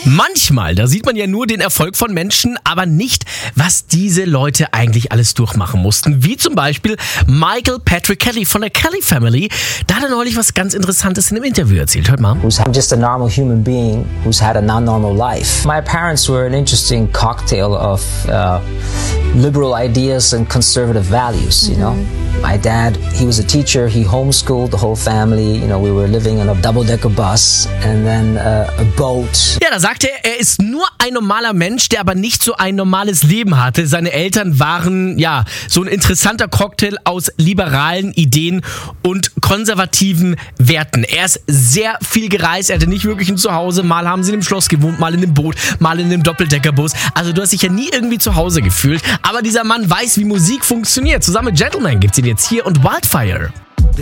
Manchmal, da sieht man ja nur den Erfolg von Menschen, aber nicht, was diese Leute eigentlich alles durchmachen mussten. Wie zum Beispiel Michael Patrick Kelly von der Kelly Family. Da hat er neulich was ganz Interessantes in einem Interview erzählt. Hört mal. I'm just a normal human being who's had a non-normal life. My parents were an interesting cocktail of liberal ideas and conservative values, you know. My dad, he was a teacher, he homeschooled the whole family, you know, we were living in a double-decker bus and then a boat. Ja, da sagte er ist nur ein normaler Mensch, der aber nicht so ein normales Leben hatte. Seine Eltern waren, ja, so ein interessanter Cocktail aus liberalen Ideen und konservativen Werten. Er ist sehr viel gereist, er hatte nicht wirklich ein Zuhause. Mal haben sie in einem Schloss gewohnt, mal in einem Boot, mal in einem Doppeldeckerbus. Also du hast dich ja nie irgendwie zu Hause gefühlt. Aber dieser Mann weiß, wie Musik funktioniert. Zusammen mit Gentleman gibt's ihn jetzt hier und Wildfire.